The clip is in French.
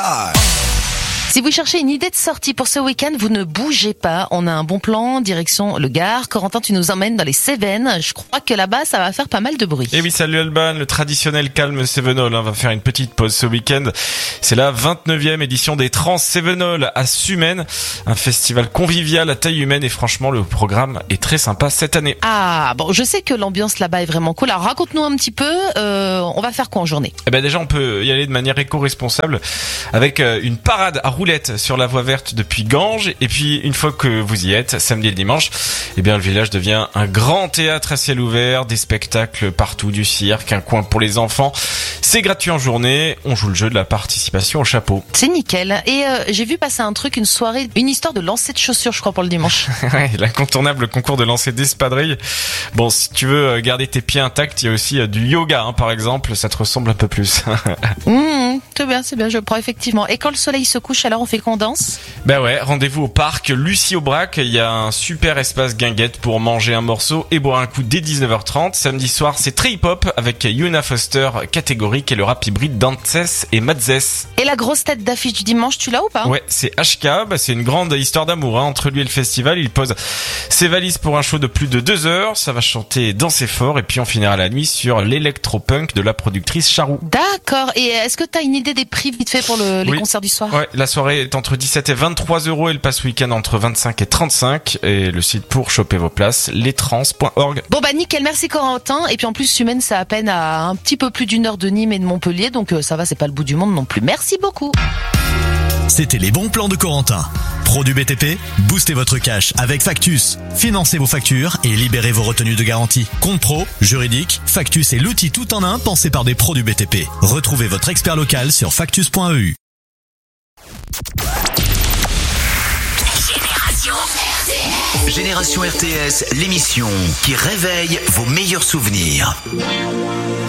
Si vous cherchez une idée de sortie pour ce week-end, vous ne bougez pas. On a un bon plan, direction le Gard. Corentin, tu nous emmènes dans les Cévennes. Je crois que là-bas, ça va faire pas mal de bruit. Et oui, salut Alban, le traditionnel calme Cévenol va faire une petite pause ce week-end. C'est la 29e édition des Trans Cévenol à Sumène, un festival convivial à taille humaine et franchement, le programme est très sympa cette année. Ah, bon, je sais que l'ambiance là-bas est vraiment cool. Alors raconte-nous un petit peu, on va faire quoi en journée? Eh ben déjà, on peut y aller de manière éco-responsable avec une parade à roulette sur la voie verte depuis Ganges, et puis une fois que vous y êtes, samedi et dimanche, eh bien le village devient un grand théâtre à ciel ouvert, des spectacles partout, du cirque, un coin pour les enfants. C'est gratuit en journée, on joue le jeu de la participation au chapeau. C'est nickel. Et j'ai vu passer un truc, une soirée, une histoire de lancer de chaussures, je crois, pour le dimanche. Ouais, l'incontournable concours de lancer d'espadrilles. Bon, si tu veux garder tes pieds intacts, il y a aussi du yoga, par exemple, ça te ressemble un peu plus. C'est bien, je prends effectivement. Et quand le soleil se couche, alors on fait qu'on danse? Ben ouais, rendez-vous au parc Lucie Aubrac, il y a un super espace guinguette pour manger un morceau et boire un coup dès 19h30. Samedi soir, c'est très hip-hop avec Yuna Foster, catégorique, et le rap hybride Dantes et Madzes. Et la grosse tête d'affiche du dimanche, tu l'as ou pas? Ouais, c'est HK, c'est une grande histoire d'amour entre lui et le festival. Il pose ses valises pour un show de plus de 2 heures, ça va chanter et danser fort, et puis on finira la nuit sur l'électropunk de la productrice Charou. D'accord, et est-ce que t'as une idée des prix vite fait pour les concerts du soir? Ouais, la soirée est entre 17 et 23 € et le pass week-end entre 25 et 35, et le site pour choper vos places, lestrans.org. Bon bah nickel, merci Corentin. Et puis en plus Sumène, c'est à peine à un petit peu plus d'une heure de Nîmes et de Montpellier, donc ça va, c'est pas le bout du monde non plus. Merci beaucoup. C'était les bons plans de Corentin. Pro du BTP, boostez votre cash avec Factus. Financez vos factures et libérez vos retenues de garantie. Compte pro, juridique, Factus est l'outil tout en un pensé par des pros du BTP. Retrouvez votre expert local sur factus.eu. Génération RTS, l'émission qui réveille vos meilleurs souvenirs.